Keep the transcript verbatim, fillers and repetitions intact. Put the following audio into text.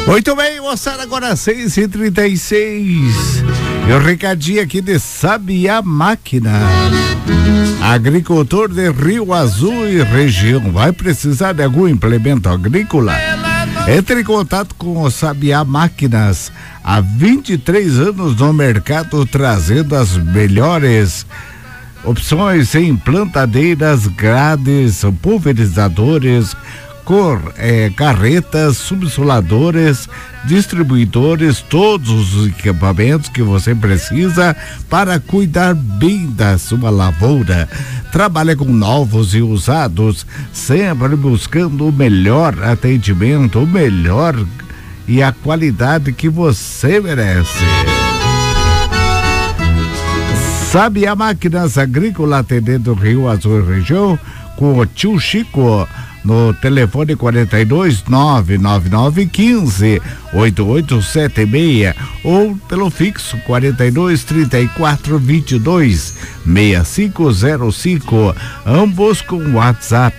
Muito bem, moçada, agora seis e trinta e seis. E o recadinho aqui de Sabiá Máquina. Agricultor de Rio Azul e região, vai precisar de algum implemento agrícola? Entre em contato com o Sabiá Máquinas. Há vinte e três anos no mercado, trazendo as melhores opções em plantadeiras, grades, pulverizadores, cor, é, carretas, subsoladores, distribuidores, todos os equipamentos que você precisa para cuidar bem da sua lavoura. Trabalha com novos e usados, sempre buscando o melhor atendimento, o melhor e a qualidade que você merece. Sabiá Máquinas Agrícola, atendendo Rio Azul e região, com o tio Chico, no telefone quarenta e dois, nove nove nove, quinze, oito oito sete seis, ou pelo fixo quarenta e dois, trinta e quatro, vinte e dois, sessenta e cinco zero cinco, ambos com WhatsApp.